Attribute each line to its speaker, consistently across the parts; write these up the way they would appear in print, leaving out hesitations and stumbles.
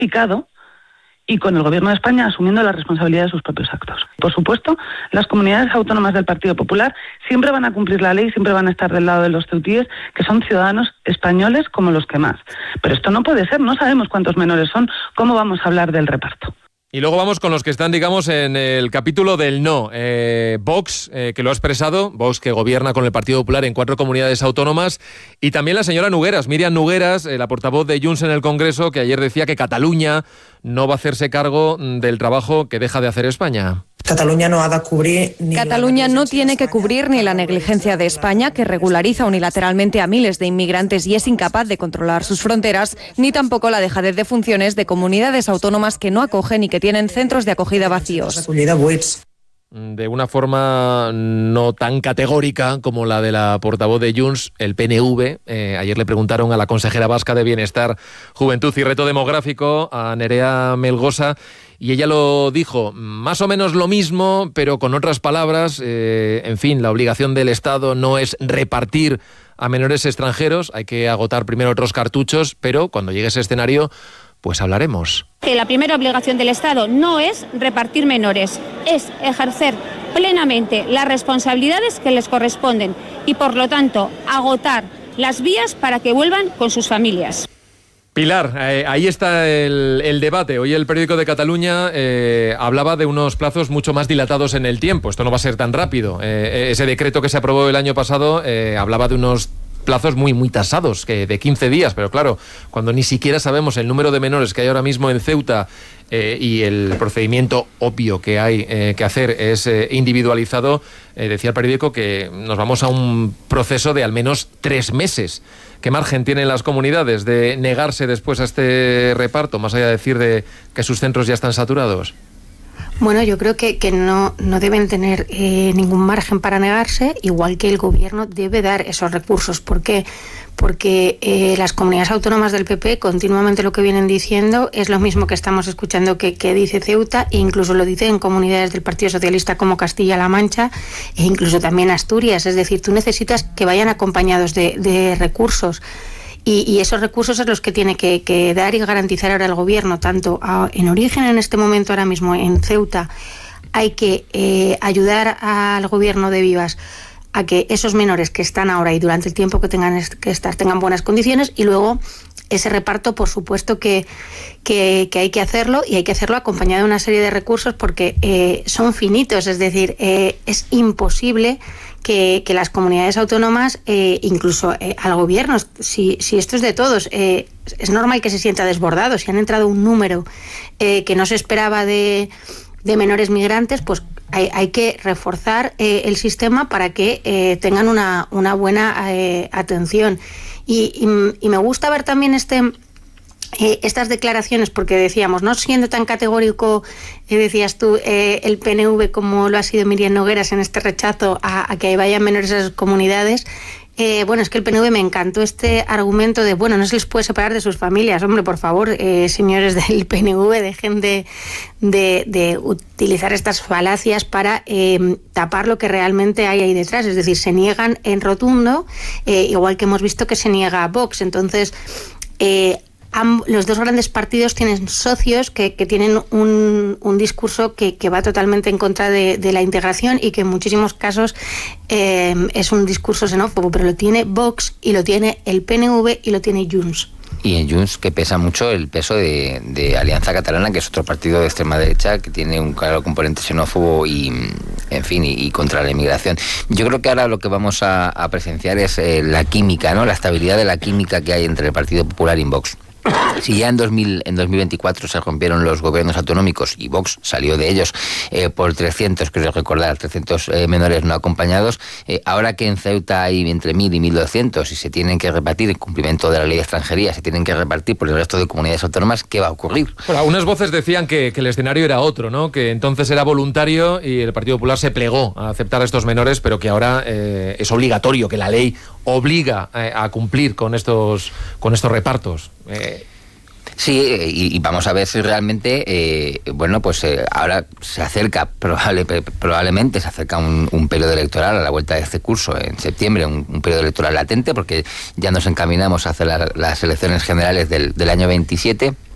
Speaker 1: picado y con el Gobierno de España asumiendo la responsabilidad de sus propios actos. Por supuesto, las comunidades autónomas del Partido Popular siempre van a cumplir la ley, siempre van a estar del lado de los ceutíes, que son ciudadanos españoles como los que más. Pero esto no puede ser, no sabemos cuántos menores son, ¿cómo vamos a hablar del reparto?
Speaker 2: Y luego vamos con los que están, digamos, en el capítulo del no. Vox, que lo ha expresado, Vox que gobierna con el Partido Popular en 4 comunidades autónomas, y también la señora Nogueras, Míriam Nogueras, la portavoz de Junts en el Congreso, que ayer decía que Cataluña no va a hacerse cargo del trabajo que deja de hacer España.
Speaker 3: Cataluña no tiene que cubrir ni la negligencia de España, que regulariza unilateralmente a miles de inmigrantes y es incapaz de controlar sus fronteras, ni tampoco la dejadez de funciones de comunidades autónomas que no acogen y que tienen centros de acogida vacíos.
Speaker 2: De una forma no tan categórica como la de la portavoz de Junts, el PNV. Ayer le preguntaron a la consejera vasca de Bienestar, Juventud y Reto Demográfico, a Nerea Melgosa, y ella lo dijo más o menos lo mismo, pero con otras palabras. En fin, la obligación del Estado no es repartir a menores extranjeros, hay que agotar primero otros cartuchos, pero cuando llegue ese escenario, pues hablaremos.
Speaker 4: Que la primera obligación del Estado no es repartir menores, es ejercer plenamente las responsabilidades que les corresponden y, por lo tanto, agotar las vías para que vuelvan con sus familias.
Speaker 2: Pilar, ahí está el debate. Hoy el Periódico de Cataluña hablaba de unos plazos mucho más dilatados en el tiempo. Esto no va a ser tan rápido. Ese decreto que se aprobó el año pasado hablaba de unos plazos muy tasados, que de 15 días, pero claro, cuando ni siquiera sabemos el número de menores que hay ahora mismo en Ceuta y el procedimiento obvio que hay que hacer es individualizado, decía el periódico que nos vamos a un proceso de al menos 3 meses. ¿Qué margen tienen las comunidades de negarse después a este reparto, más allá de decir de que sus centros ya están saturados?
Speaker 5: Bueno, yo creo que no deben tener ningún margen para negarse, igual que el Gobierno debe dar esos recursos. ¿Por qué? Porque las comunidades autónomas del PP continuamente lo que vienen diciendo es lo mismo que estamos escuchando que dice Ceuta, e incluso lo dice en comunidades del Partido Socialista como Castilla-La Mancha e incluso también Asturias. Es decir, tú necesitas que vayan acompañados de recursos. Y esos recursos son los que tiene que dar y garantizar ahora el Gobierno, tanto en origen en este momento ahora mismo en Ceuta. Hay que ayudar al Gobierno de Vivas a que esos menores que están ahora y durante el tiempo que tengan que estar tengan buenas condiciones, y luego ese reparto, por supuesto que hay que hacerlo, y hay que hacerlo acompañado de una serie de recursos porque son finitos, es decir, es imposible que las comunidades autónomas, incluso al Gobierno, si esto es de todos, es normal que se sienta desbordado. Si han entrado un número que no se esperaba de menores migrantes, pues hay que reforzar el sistema para que tengan una buena atención. Y me gusta ver también estas declaraciones, porque decíamos, no siendo tan categórico, decías tú, el PNV como lo ha sido Míriam Nogueras en este rechazo a que vayan menores a esas comunidades. Bueno, es que el PNV me encantó este argumento de, bueno, no se les puede separar de sus familias. Hombre, por favor, señores del PNV, dejen de utilizar estas falacias para tapar lo que realmente hay ahí detrás. Es decir, se niegan en rotundo, igual que hemos visto que se niega a Vox. Entonces, los dos grandes partidos tienen socios que tienen un discurso que va totalmente en contra de la integración, y que en muchísimos casos es un discurso xenófobo, pero lo tiene Vox y lo tiene el PNV y lo tiene Junts.
Speaker 6: Y en Junts, que pesa mucho el peso de Alianza Catalana, que es otro partido de extrema derecha que tiene un claro componente xenófobo y, en fin, y contra la inmigración. Yo creo que ahora lo que vamos a presenciar es la química, ¿no? La estabilidad de la química que hay entre el Partido Popular y Vox. Si ya en 2024 se rompieron los gobiernos autonómicos y Vox salió de ellos por 300, creo recordar, 300 menores no acompañados, ahora que en Ceuta hay entre 1.000 y 1.200 y se tienen que repartir, en cumplimiento de la ley de extranjería, se tienen que repartir por el resto de comunidades autónomas, ¿qué va a ocurrir?
Speaker 2: Bueno, algunas voces decían que el escenario era otro, ¿no? Que entonces era voluntario y el Partido Popular se plegó a aceptar a estos menores, pero que ahora es obligatorio, que la ley obliga a cumplir con estos repartos.
Speaker 6: Sí, y vamos a ver si realmente, ahora se acerca, probablemente se acerca un periodo electoral a la vuelta de este curso, en septiembre, un periodo electoral latente, porque ya nos encaminamos a hacer las elecciones generales del año 27.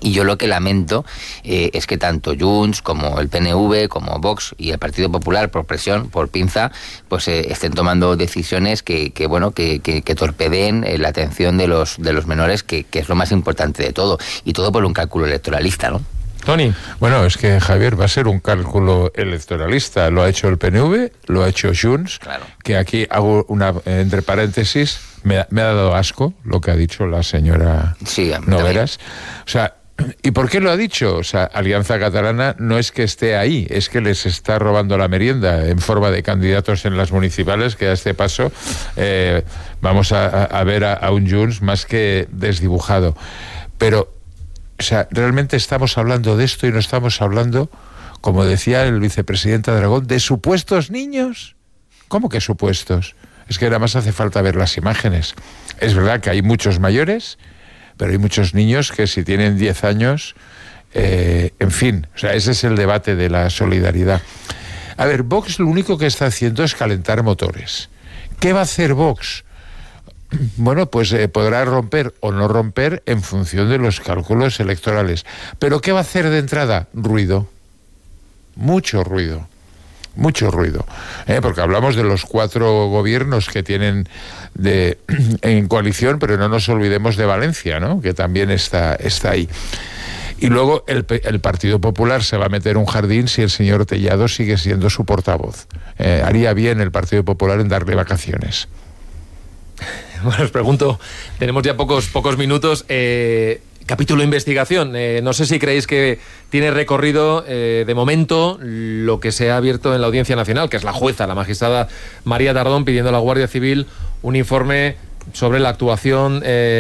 Speaker 6: Y yo lo que lamento es que tanto Junts como el PNV, como Vox y el Partido Popular, por presión, por pinza, pues estén tomando decisiones que torpedeen la atención de los menores, que es lo más importante de todo. Y todo por un cálculo electoralista, ¿no?
Speaker 2: Tony.
Speaker 7: Bueno, es que, Javier, va a ser un cálculo electoralista. Lo ha hecho el PNV, lo ha hecho Junts,
Speaker 6: claro.
Speaker 7: Que aquí hago entre paréntesis, me ha dado asco lo que ha dicho la señora Nogueras. O sea, ¿y por qué lo ha dicho? O sea, Alianza Catalana no es que esté ahí, es que les está robando la merienda en forma de candidatos en las municipales, que a este paso vamos a ver a un Junts más que desdibujado. Pero, o sea, realmente estamos hablando de esto y no estamos hablando, como decía el vicepresidente Dragón, de supuestos niños. ¿Cómo que supuestos? Es que nada más hace falta ver las imágenes. Es verdad que hay muchos mayores, pero hay muchos niños que si tienen 10 años, en fin, o sea, ese es el debate de la solidaridad. A ver, Vox lo único que está haciendo es calentar motores. ¿Qué va a hacer Vox? Bueno, pues podrá romper o no romper en función de los cálculos electorales. ¿Pero qué va a hacer de entrada? Ruido. Mucho ruido. Mucho ruido, porque hablamos de los 4 gobiernos que tienen en coalición, pero no nos olvidemos de Valencia, ¿no? Que también está ahí. Y luego el Partido Popular se va a meter en un jardín si el señor Tellado sigue siendo su portavoz. Haría bien el Partido Popular en darle vacaciones.
Speaker 2: Bueno, os pregunto, tenemos ya pocos minutos. Capítulo investigación. No sé si creéis que tiene recorrido de momento lo que se ha abierto en la Audiencia Nacional, que es la jueza, la magistrada María Tardón, pidiendo a la Guardia Civil un informe sobre la actuación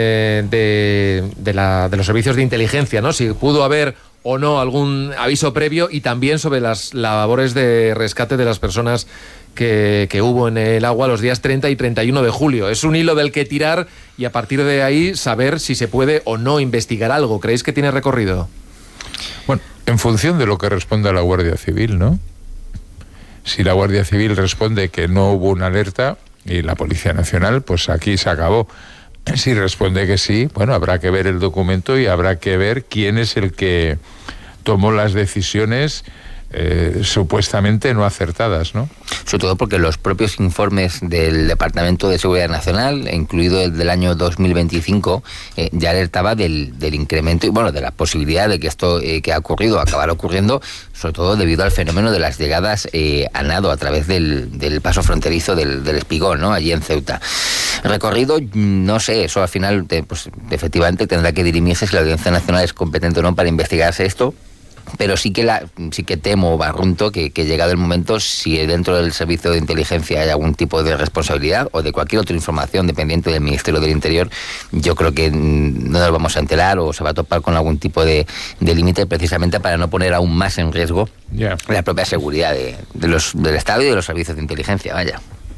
Speaker 2: de los servicios de inteligencia, ¿no? Si pudo haber o no algún aviso previo, y también sobre las labores de rescate de las personas que hubo en el agua los días 30 y 31 de julio. Es un hilo del que tirar y a partir de ahí saber si se puede o no investigar algo. ¿Creéis que tiene recorrido?
Speaker 7: Bueno, en función de lo que responda la Guardia Civil, ¿no? Si la Guardia Civil responde que no hubo una alerta y la Policía Nacional, pues aquí se acabó. Si responde que sí, bueno, habrá que ver el documento y habrá que ver quién es el que tomó las decisiones supuestamente no acertadas, ¿no?
Speaker 6: Sobre todo porque los propios informes del Departamento de Seguridad Nacional, incluido el del año 2025, ya alertaba del incremento y, bueno, de la posibilidad de que esto que ha ocurrido acabara ocurriendo, sobre todo debido al fenómeno de las llegadas a nado a través del paso fronterizo del Espigón, ¿no? Allí en Ceuta. Recorrido, no sé, eso al final, pues efectivamente tendrá que dirimirse si la Audiencia Nacional es competente o no para investigarse esto. Pero sí que temo, barrunto, que llegado el momento, si dentro del servicio de inteligencia hay algún tipo de responsabilidad o de cualquier otra información dependiente del Ministerio del Interior, yo creo que no nos vamos a enterar o se va a topar con algún tipo de límite, precisamente para no poner aún más en riesgo la propia seguridad del Estado y de los servicios de inteligencia. Vaya.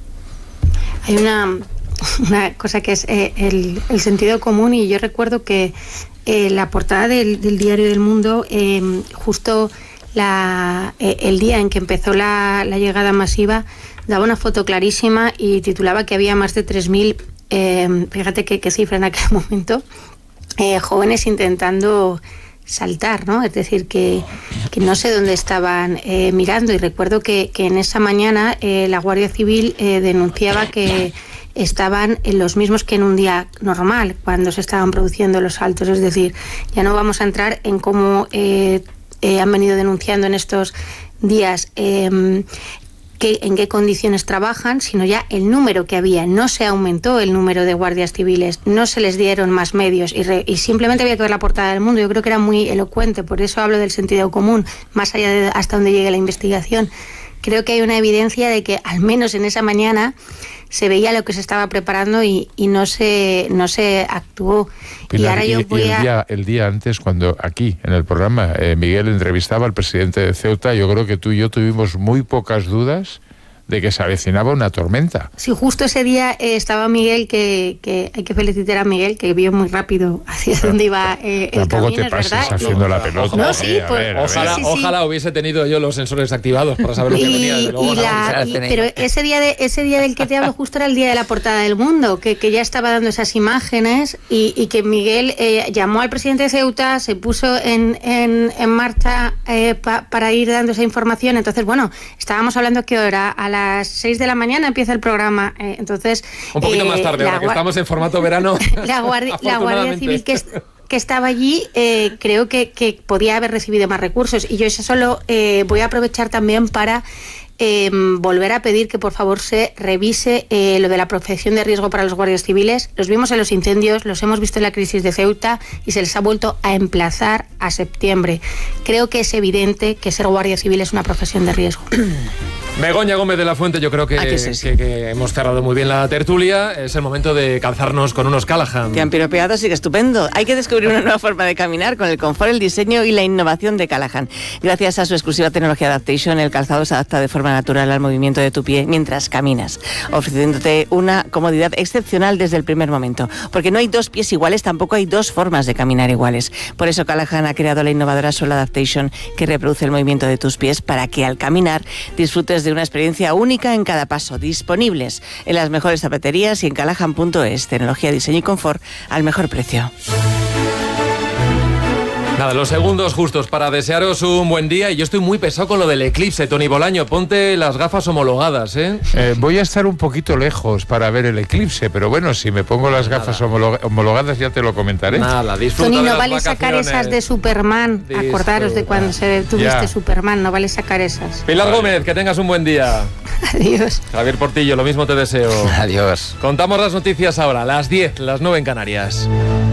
Speaker 5: Hay una cosa que es el sentido común, y yo recuerdo que la portada del diario del Mundo, justo el día en que empezó la llegada masiva, daba una foto clarísima y titulaba que había más de 3.000, fíjate qué cifra en aquel momento, jóvenes intentando saltar, ¿no? Es decir, que no sé dónde estaban mirando, y recuerdo que en esa mañana la Guardia Civil denunciaba que estaban los mismos que en un día normal, cuando se estaban produciendo los saltos. Es decir, ya no vamos a entrar en cómo han venido denunciando en estos días en qué condiciones trabajan, sino ya el número que había. No se aumentó el número de guardias civiles, no se les dieron más medios, y simplemente había que ver la portada del Mundo. Yo creo que era muy elocuente, por eso hablo del sentido común, más allá de hasta donde llegue la investigación. Creo que hay una evidencia de que al menos en esa mañana se veía lo que se estaba preparando y no se actuó.
Speaker 7: Pilar, y ahora el día antes, cuando aquí en el programa Miguel entrevistaba al presidente de Ceuta, yo creo que tú y yo tuvimos muy pocas dudas de que se avecinaba una tormenta.
Speaker 5: Sí, justo ese día estaba Miguel, que hay que felicitar a Miguel, que vio muy rápido hacia dónde iba el
Speaker 7: Tampoco
Speaker 5: camino,
Speaker 7: te pases
Speaker 5: ¿verdad?
Speaker 7: haciendo la pelota.
Speaker 5: No, sí,
Speaker 2: Ojalá hubiese tenido yo los sensores activados para saber lo que venía.
Speaker 5: Pero ese día del que te hablo justo era el día de la portada del Mundo, que ya estaba dando esas imágenes y que Miguel llamó al presidente de Ceuta, se puso en marcha para ir dando esa información. Entonces, bueno, estábamos hablando que ahora a las 6 de la mañana empieza el programa. Entonces,
Speaker 2: un poquito más tarde, ahora que estamos en formato verano.
Speaker 5: La Guardia Civil que estaba allí, creo que podía haber recibido más recursos. Y yo eso solo voy a aprovechar también para volver a pedir que por favor se revise lo de la profesión de riesgo para los guardias civiles. Los vimos en los incendios, los hemos visto en la crisis de Ceuta y se les ha vuelto a emplazar a septiembre. Creo que es evidente que ser guardia civil es una profesión de riesgo.
Speaker 2: Begoña Gómez de la Fuente, yo creo que hemos cerrado muy bien la tertulia. Es el momento de calzarnos con unos Callahan.
Speaker 8: Te han piropeado, sí que estupendo. Hay que descubrir una nueva forma de caminar con el confort, el diseño y la innovación de Callahan. Gracias a su exclusiva tecnología Adaptation, el calzado se adapta de forma natural al movimiento de tu pie mientras caminas, ofreciéndote una comodidad excepcional desde el primer momento. Porque no hay dos pies iguales, tampoco hay dos formas de caminar iguales. Por eso Callahan ha creado la innovadora Sole Adaptation, que reproduce el movimiento de tus pies para que al caminar disfrutes de una experiencia única en cada paso. Disponibles en las mejores zapaterías y en callahan.es. Tecnología, diseño y confort al mejor precio.
Speaker 2: Nada, los segundos justos para desearos un buen día. Y yo estoy muy pesado con lo del eclipse, Tony Bolaño. Ponte las gafas homologadas, ¿eh?
Speaker 7: Voy a estar un poquito lejos para ver el eclipse, pero bueno, si me pongo las gafas homologadas ya te lo comentaré.
Speaker 2: Nada, disfruta.
Speaker 5: Tony,
Speaker 2: no
Speaker 5: vale vacaciones. Sacar esas de Superman. Acordaros de cuando tuviste Superman, no vale sacar esas.
Speaker 2: Pilar Gómez, que tengas un buen día.
Speaker 5: Adiós.
Speaker 2: Javier Portillo, lo mismo te deseo.
Speaker 6: Adiós.
Speaker 2: Contamos las noticias ahora, las 10, las 9 en Canarias.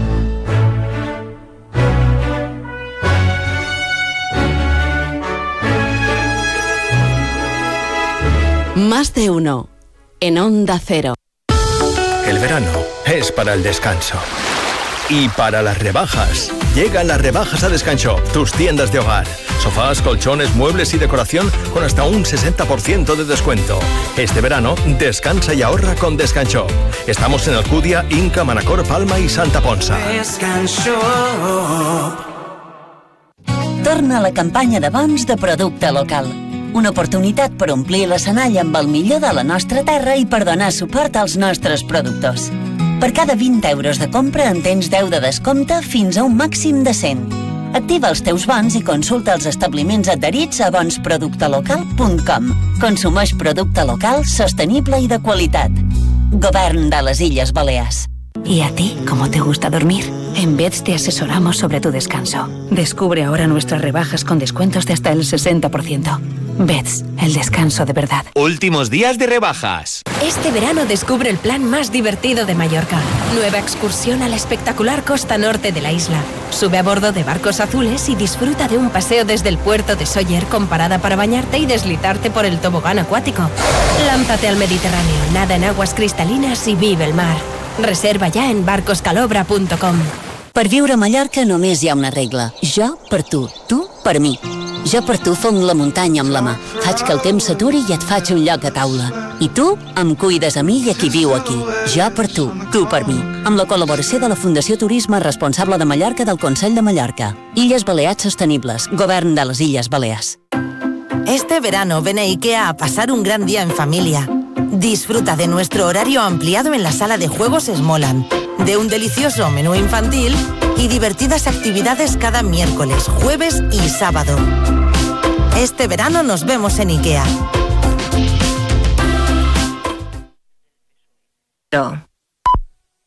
Speaker 9: Más de uno en Onda Cero.
Speaker 10: El verano es para el descanso y para las rebajas. Llegan las rebajas a Descanshop, tus tiendas de hogar. Sofás, colchones, muebles y decoración con hasta un 60% de descuento. Este verano, descansa y ahorra con Descanshop. Estamos en Alcúdia, Inca, Manacor, Palma i Santa Ponsa.
Speaker 11: Descanshop.
Speaker 12: Torna a la campanya de bons de producte local. Una oportunitat per omplir l'escenari amb el millor de la nostra terra i per donar suport als nostres productors. Per cada 20 euros de compra en tens 10 de descompte fins a un màxim de 100. Activa els teus bons i consulta els establiments adherits a bonsproductelocal.com. Consumeix producte local, sostenible i de qualitat. Govern de les Illes Balears.
Speaker 13: ¿Y a ti cómo te gusta dormir? En Beds te asesoramos sobre tu descanso. Descubre ahora nuestras rebajas con descuentos de hasta el 60%. Beds, el descanso de verdad.
Speaker 14: Últimos días de rebajas.
Speaker 15: Este verano descubre el plan más divertido de Mallorca. Nueva excursión a la espectacular costa norte de la isla. Sube a bordo de barcos azules y disfruta de un paseo desde el puerto de Sóller con parada para bañarte y deslizarte por el tobogán acuático. Lánzate al Mediterráneo, nada en aguas cristalinas y vive el mar. Reserva ja en barcoscalobra.com.
Speaker 12: Per viure a Mallorca només hi ha una regla. Jo per tu per mi. Jo per tu fong la muntanya amb la mà. Faig que el temps s'aturi i et faig un lloc a taula. I tu em cuides a mi i a qui viu aquí. Jo per tu per mi. Amb la col·laboració de la Fundació Turisme Responsable de Mallorca del Consell de Mallorca. Illes Balears Sostenibles. Govern de les Illes Balears.
Speaker 16: Este verano ven a IKEA a pasar un gran día en familia. Disfruta de nuestro horario ampliado en la sala de juegos Smoland, de un delicioso menú infantil y divertidas actividades cada miércoles, jueves y sábado. Este verano nos vemos en IKEA.